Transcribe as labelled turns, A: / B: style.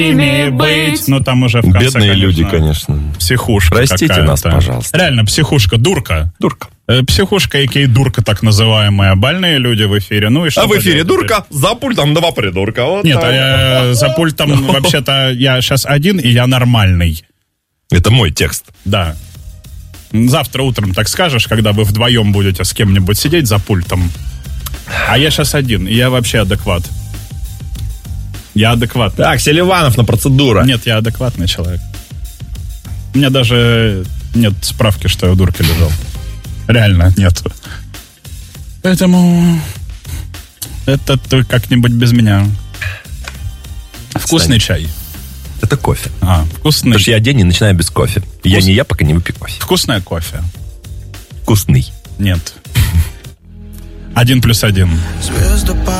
A: ими быть. Ну, там уже в конце,
B: Бедные люди, конечно.
A: Психушка.
B: Простите
A: какая-то.
B: нас, пожалуйста.
A: Реально, психушка, дурка.
B: Дурка.
A: Психушка, и дурка, так называемая. Больные люди в эфире. Ну и что?
B: А в эфире дурка, за пультом два придурка. Вот
A: нет, за пультом вообще-то я сейчас один, и я нормальный.
B: Это мой текст.
A: Да. Завтра утром так скажешь, когда вы вдвоем будете с кем-нибудь сидеть за пультом. А я сейчас один, и я вообще адекват. Я адекватный.
B: Так, Селиванов на процедура.
A: Нет, я адекватный человек. У меня даже нет справки, что я в дурке лежал. Реально нет. Поэтому это ты как-нибудь без меня. Вкусный чай.
B: Это кофе.
A: Вкусный.
B: Потому что я день не начинаю без кофе. Я пока не выпью кофе.
A: Вкусное кофе.
B: Вкусный.
A: Нет. 1+1.